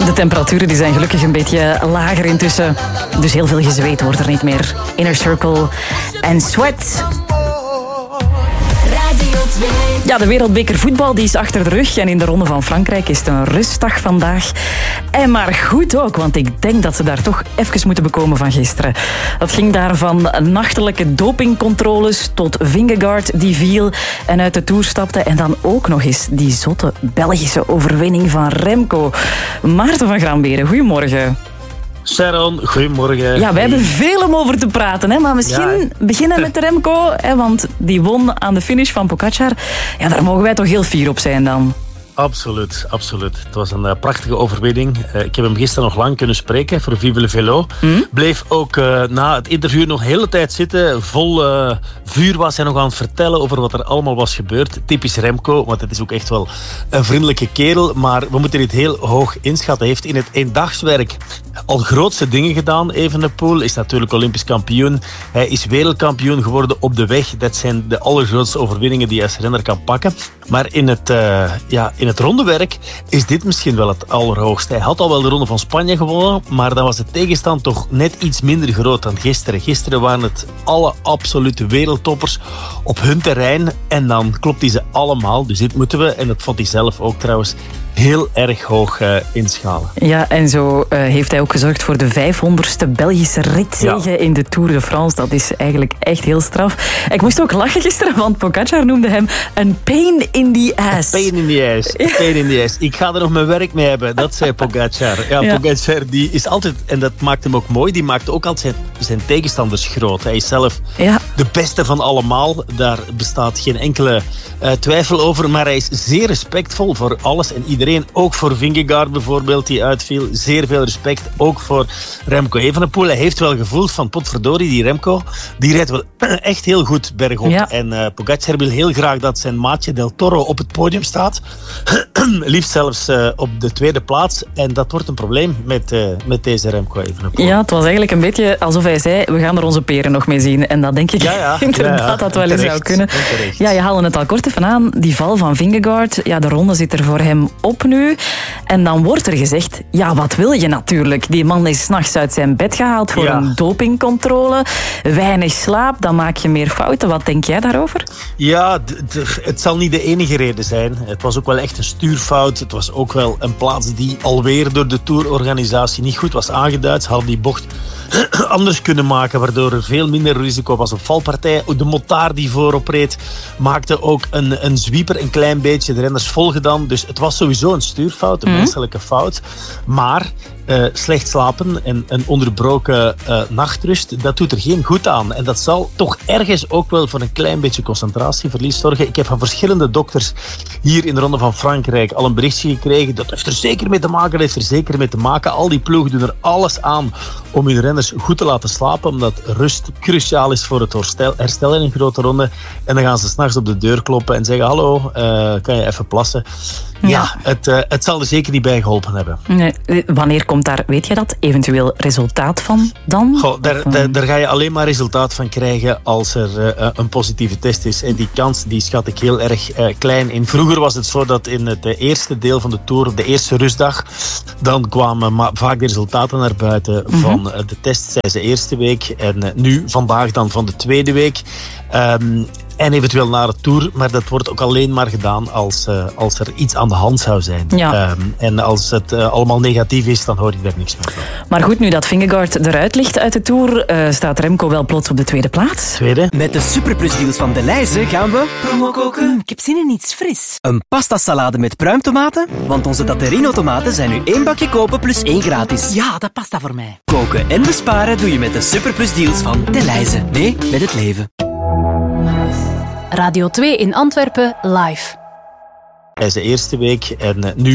De temperaturen die zijn gelukkig een beetje lager intussen. Dus heel veel gezweet wordt er niet meer. Inner Circle en Sweat. Ja, de wereldbeker voetbal die is achter de rug. En in de Ronde van Frankrijk is het een rustdag vandaag. En maar goed ook, want ik denk dat ze daar toch even moeten bekomen van gisteren. Dat ging daar van nachtelijke dopingcontroles tot Vingegaard die viel en uit de Tour stapte. En dan ook nog eens die zotte Belgische overwinning van Remco. Maarten van Gramberen, goedemorgen. Sharon, goedemorgen. Ja, we hebben veel om over te praten, hè? Maar misschien beginnen met Remco, hè? Want die won aan de finish van Pogačar. Ja, daar mogen wij toch heel fier op zijn dan. Absoluut, absoluut. Het was een prachtige overwinning. Ik heb hem gisteren nog lang kunnen spreken voor Vive le Vélo. Bleef ook na het interview nog de hele tijd zitten. Vol vuur was hij nog aan het vertellen over wat er allemaal was gebeurd. Typisch Remco, want het is ook echt wel een vriendelijke kerel. Maar we moeten dit heel hoog inschatten. Hij heeft in het eendagswerk al grootste dingen gedaan. Evenepoel is natuurlijk Olympisch kampioen. Hij is wereldkampioen geworden op de weg. Dat zijn de allergrootste overwinningen die hij als renner kan pakken. Maar in het rondewerk is dit misschien wel het allerhoogste. Hij had al wel de Ronde van Spanje gewonnen, maar dan was de tegenstand toch net iets minder groot dan gisteren. Gisteren waren het alle absolute wereldtoppers op hun terrein en dan klopt hij ze allemaal. Dus dit moeten we, en dat vond hij zelf ook trouwens, heel erg hoog inschalen. Ja, en zo heeft hij ook gezorgd voor de 500ste Belgische ritzege in de Tour de France. Dat is eigenlijk echt heel straf. Ik moest ook lachen gisteren, want Pogačar noemde hem een pain in the ass. Pain in the ass. Pain in the ass. Ik ga er nog mijn werk mee hebben. Dat zei Pogačar. Ja, Pogačar die is altijd, en dat maakt hem ook mooi, die maakt ook altijd zijn tegenstanders groot. Hij is zelf de beste van allemaal. Daar bestaat geen enkele twijfel over. Maar hij is zeer respectvol voor alles en iedereen. Ook voor Vingegaard bijvoorbeeld, die uitviel. Zeer veel respect. Ook voor Remco Evenepoel. Hij heeft wel gevoeld van potverdorie, die Remco. Die rijdt wel echt heel goed bergop. Ja. En Pogačar wil heel graag dat zijn maatje Del Toro op het podium staat. Liefst zelfs op de tweede plaats. En dat wordt een probleem met deze Remco Evenepoel. Ja, het was eigenlijk een beetje alsof hij zei, we gaan er onze peren nog mee zien. En dat denk ik inderdaad dat wel eens zou kunnen. Ja, je haalde het al kort even aan. Die val van Vingegaard. Ja, de ronde zit er voor hem op nu. En dan wordt er gezegd, ja, wat wil je natuurlijk? Die man is 's nachts uit zijn bed gehaald voor een dopingcontrole. Weinig slaap, dan maak je meer fouten. Wat denk jij daarover? Ja, het zal niet de enige reden zijn. Het was ook wel echt een stuurfout. Het was ook wel een plaats die alweer door de tourorganisatie niet goed was aangeduid. Ze hadden die bocht anders kunnen maken, waardoor er veel minder risico was op valpartij. De motaar die voorop reed maakte ook een zwieper een klein beetje de renners volgedaan. Dus het was sowieso een stuurfout, een menselijke fout. Maar slecht slapen en een onderbroken nachtrust, dat doet er geen goed aan. En dat zal toch ergens ook wel voor een klein beetje concentratieverlies zorgen. Ik heb van verschillende dokters hier in de Ronde van Frankrijk al een berichtje gekregen. Dat heeft er zeker mee te maken. Al die ploegen doen er alles aan om hun renners goed te laten slapen, omdat rust cruciaal is voor het herstel in een grote ronde. En dan gaan ze 's nachts op de deur kloppen en zeggen, hallo, kan je even plassen? Ja, het zal er zeker niet bij geholpen hebben. Nee. Wanneer komt daar, weet je dat, eventueel resultaat van dan? Goh, daar ga je alleen maar resultaat van krijgen als er een positieve test is. En die kans die schat ik heel erg klein in. Vroeger was het zo dat in het eerste deel van de Tour, de eerste rustdag, dan kwamen vaak de resultaten naar buiten van de test tijdens de eerste week. En nu, vandaag dan van de tweede week. En eventueel na de Tour, maar dat wordt ook alleen maar gedaan als er iets aan de hand zou zijn. Ja. En als het allemaal negatief is, dan hoor je daar niks meer van. Maar goed, nu dat Vingegaard eruit ligt uit de Tour, staat Remco wel plots op de tweede plaats. Tweede. Met de superplusdeals van Delhaize gaan we promo koken. Ik heb zin in iets fris. Een pastasalade met pruimtomaten, want onze Datterino tomaten zijn nu 1 bakje kopen plus 1 gratis. Ja, dat past voor mij. Koken en besparen doe je met de superplusdeals van Delhaize. Nee, met het leven. Radio 2 in Antwerpen live. Tijdens de eerste week en nu